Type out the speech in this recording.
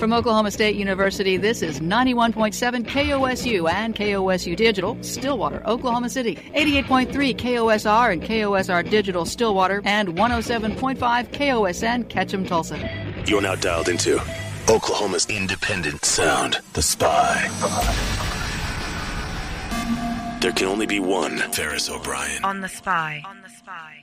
From Oklahoma State University, this is 91.7 KOSU and KOSU Digital, Stillwater, Oklahoma City, 88.3 KOSR and KOSR Digital, Stillwater, and 107.5 KOSN, Ketchum, Tulsa. You're now dialed into Oklahoma's independent sound, The Spy. There can only be one Ferris O'Brien. On The Spy. On The Spy.